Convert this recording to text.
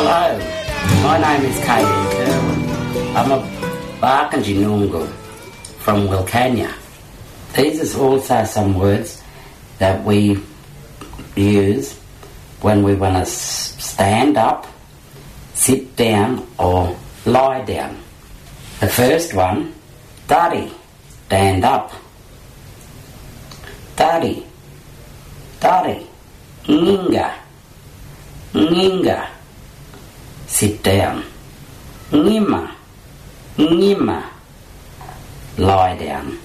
Hello, my name is K.D. Kerwin. I'm a Barkindji Noongar from Wilcannia. These are also some words that we use when we want to stand up, sit down or lie down. The first one, Dari, stand up. Dari, Dari, Nginga, Nginga, sit down. Ngima, Ngima, lie down.